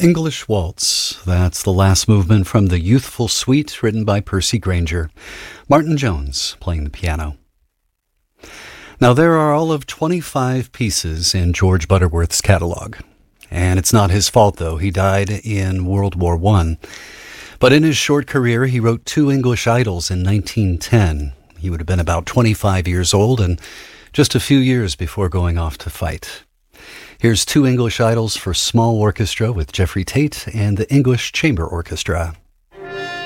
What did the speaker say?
English Waltz. That's the last movement from the Youthful Suite written by Percy Grainger. Martin Jones playing the piano. Now, there are all of 25 pieces in George Butterworth's catalog. And it's not his fault, though. He died in World War I. But in his short career, he wrote 2 English Idols in 1910. He would have been about 25 years old and just a few years before going off to fight. Here's 2 English Idols for small orchestra with Jeffrey Tate and the English Chamber Orchestra.